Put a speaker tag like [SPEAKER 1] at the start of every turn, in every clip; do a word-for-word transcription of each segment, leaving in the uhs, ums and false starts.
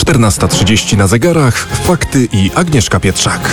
[SPEAKER 1] czternasta trzydzieści na zegarach, fakty i Agnieszka Pietrzak.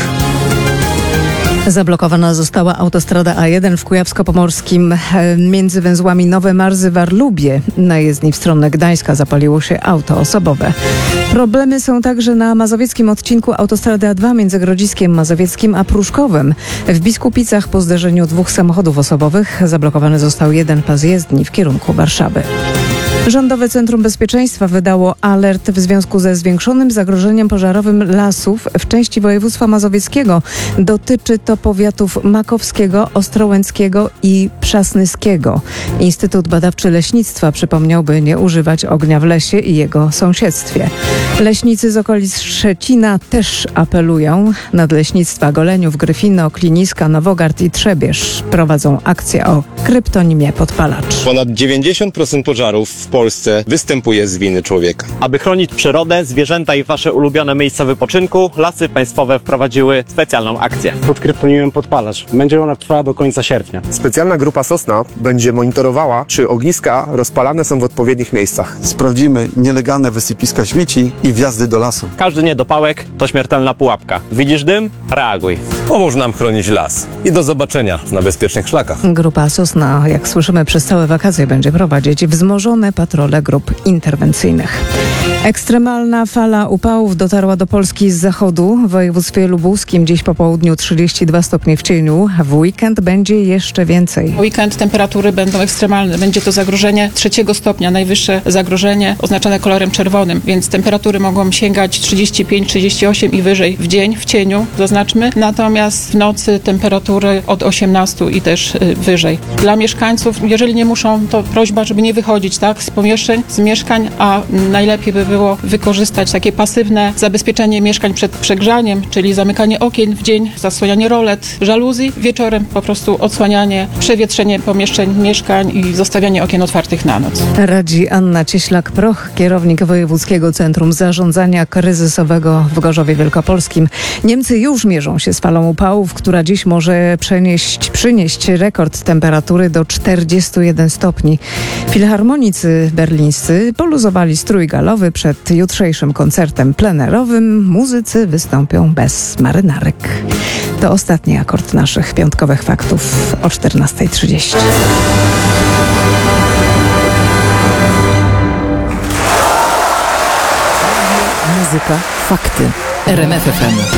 [SPEAKER 2] Zablokowana została autostrada A jeden w Kujawsko-Pomorskim między węzłami Nowe Marzy, Warlubie. Na jezdni w stronę Gdańska zapaliło się auto osobowe. Problemy są także na mazowieckim odcinku autostrady A dwa między Grodziskiem Mazowieckim a Pruszkowem. W Biskupicach po zderzeniu dwóch samochodów osobowych zablokowany został jeden pas jezdni w kierunku Warszawy. Rządowe Centrum Bezpieczeństwa wydało alert w związku ze zwiększonym zagrożeniem pożarowym lasów w części województwa mazowieckiego. Dotyczy to powiatów makowskiego, ostrołęckiego i przasnyskiego. Instytut Badawczy Leśnictwa przypomniał, by nie używać ognia w lesie i jego sąsiedztwie. Leśnicy z okolic Szczecina też apelują. Nadleśnictwa Goleniów, Gryfino, Kliniska, Nowogard i Trzebież prowadzą akcję o kryptonimie Podpalacz.
[SPEAKER 3] Ponad dziewięćdziesiąt procent pożarów w Polsce występuje z winy człowieka.
[SPEAKER 4] Aby chronić przyrodę, zwierzęta i wasze ulubione miejsca wypoczynku, Lasy Państwowe wprowadziły specjalną akcję.
[SPEAKER 5] Pod kryptonimem Podpalacz. Będzie ona trwała do końca sierpnia.
[SPEAKER 6] Specjalna grupa Sosna będzie monitorowała, czy ogniska rozpalane są w odpowiednich miejscach.
[SPEAKER 7] Sprawdzimy nielegalne wysypiska śmieci i wjazdy do lasu.
[SPEAKER 4] Każdy niedopałek to śmiertelna pułapka. Widzisz dym? Reaguj.
[SPEAKER 8] Pomóż nam chronić las. I do zobaczenia na bezpiecznych szlakach.
[SPEAKER 2] Grupa Sosna, jak słyszymy, przez całe wakacje będzie prowadzić wzmożone patrole grup interwencyjnych. Ekstremalna fala upałów dotarła do Polski z zachodu. W województwie lubuskim dziś po południu trzydzieści dwa stopnie w cieniu. W weekend będzie jeszcze więcej.
[SPEAKER 9] W weekend temperatury będą ekstremalne. Będzie to zagrożenie trzeciego stopnia, najwyższe zagrożenie oznaczone kolorem czerwonym, więc temperatury mogą sięgać trzydzieści pięć trzydzieści osiem i wyżej w dzień, w cieniu, zaznaczmy. Natomiast w nocy temperatury od osiemnastu i też y, wyżej. Dla mieszkańców, jeżeli nie muszą, to prośba, żeby nie wychodzić tak, z pomieszczeń, z mieszkań, a najlepiej by było wykorzystać takie pasywne zabezpieczenie mieszkań przed przegrzaniem, czyli zamykanie okien w dzień, zasłanianie rolet, żaluzji, wieczorem po prostu odsłanianie, przewietrzenie pomieszczeń, mieszkań i zostawianie okien otwartych na noc.
[SPEAKER 2] Radzi Anna Cieślak-Proch, kierownik Wojewódzkiego Centrum Zarządzania Kryzysowego w Gorzowie Wielkopolskim. Niemcy już mierzą się z falą upałów, która dziś może przenieść, przynieść rekord temperatury do czterdziestu jeden stopni. Filharmonicy berlińscy poluzowali strój galowy przed jutrzejszym koncertem plenerowym. Muzycy wystąpią bez marynarek. To ostatni akord naszych piątkowych faktów o czternasta trzydzieści.
[SPEAKER 10] Muzyka, fakty. R M F F M.